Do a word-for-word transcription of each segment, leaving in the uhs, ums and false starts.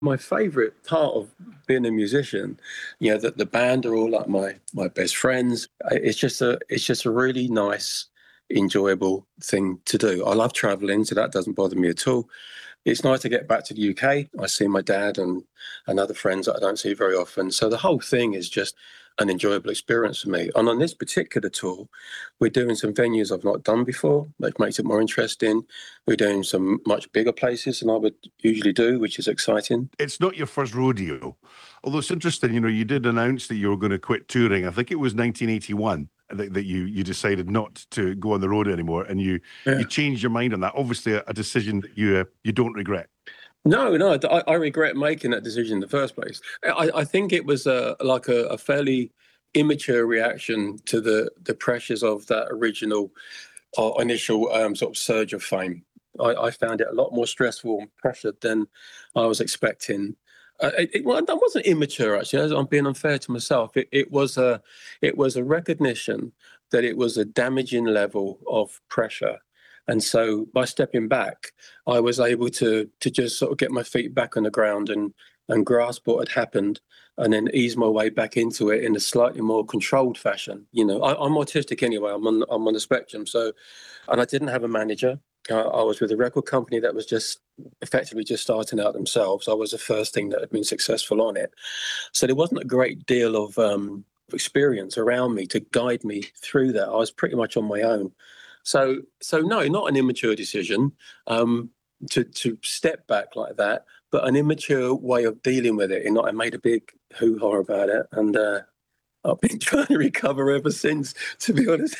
My favourite part of being a musician, you know, that the band are all like my my best friends. I- It's just a it's just a really nice, enjoyable thing to do. I love travelling, so that doesn't bother me at all. It's nice to get back to the U K. I see my dad and and other friends that I don't see very often. So the whole thing is just an enjoyable experience for me. And on this particular tour, we're doing some venues I've not done before, which makes it more interesting. We're doing some much bigger places than I would usually do, which is exciting. It's not your first rodeo. Although it's interesting, you know, you did announce that you were going to quit touring. I think it was nineteen eighty-one that, that you you decided not to go on the road anymore, and you Yeah. you changed your mind on that. Obviously, a, a decision that you uh, you don't regret. No, no, I, I regret making that decision in the first place. I, I think it was a, like a, a fairly immature reaction to the the pressures of that original uh, initial um, sort of surge of fame. I, I found it a lot more stressful and pressured than I was expecting. Uh, it, it, well, that wasn't immature, actually. as I'm being unfair to myself. It, it was a it was a recognition that it was a damaging level of pressure, and so by stepping back, I was able to to just sort of get my feet back on the ground and and grasp what had happened, and then ease my way back into it in a slightly more controlled fashion. You know, I, I'm autistic anyway. I'm on I'm on the spectrum, so and I didn't have a manager. Uh, I was with a record company that was just effectively just starting out themselves. I was the first thing that had been successful on it, so there wasn't a great deal of um, experience around me to guide me through that. I was pretty much on my own. So, so no, not an immature decision um, to to step back like that, but an immature way of dealing with it. And I made a big hoo ha about it, and uh, I've been trying to recover ever since, to be honest.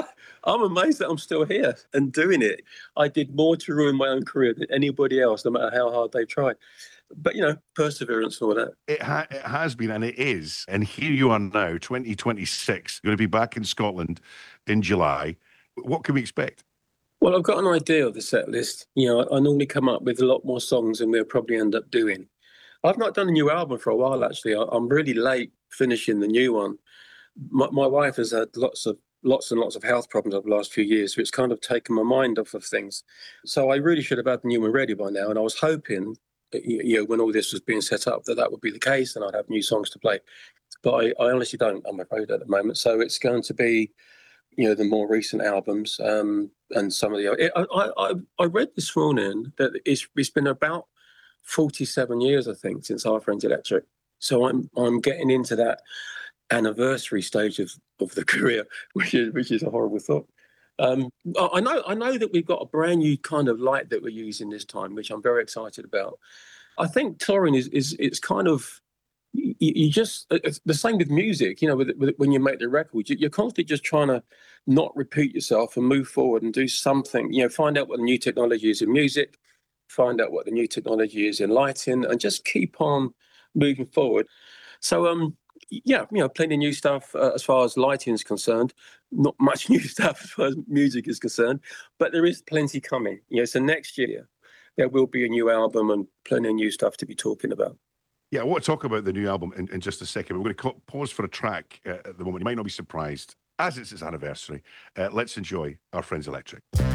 I'm amazed that I'm still here and doing it. I did more to ruin my own career than anybody else, no matter how hard they tried. But, you know, perseverance and all that. It, ha- it has been, and it is. And here you are now, twenty twenty-six, going to be back in Scotland in July. What can we expect? Well, I've got an idea of the set list. You know, I, I normally come up with a lot more songs than we'll probably end up doing. I've not done a new album for a while, actually. I, I'm really late finishing the new one. My, my wife has had lots of lots and lots of health problems over the last few years, so it's kind of taken my mind off of things. So I really should have had the new one ready by now, and I was hoping, that, you you know, when all this was being set up, that that would be the case, and I'd have new songs to play. But I, I honestly don't, I'm afraid, at the moment. So it's going to be, you know, the more recent albums um, and some of the. It, I, I I read this morning that it's it's been about forty-seven years, I think, since Our Friends Electric. So I'm I'm getting into that anniversary stage of, of the career, which is which is a horrible thought. Um, I I know I know that we've got a brand new kind of light that we're using this time, which I'm very excited about. I think touring is is it's kind of you, you just it's the same with music. You know, with, with, when you make the record, you, you're constantly just trying to not repeat yourself and move forward and do something. You know, find out what the new technology is in music, find out what the new technology is in lighting, and just keep on moving forward. So, um, yeah, you know, plenty of new stuff uh, as far as lighting is concerned. Not much new stuff as far as music is concerned, but there is plenty coming. You know, so next year there will be a new album and plenty of new stuff to be talking about. Yeah, I want to talk about the new album in, in just a second. We're going to co- pause for a track uh, at the moment. You might not be surprised, as it's its anniversary. Uh, let's enjoy Our Friends Electric.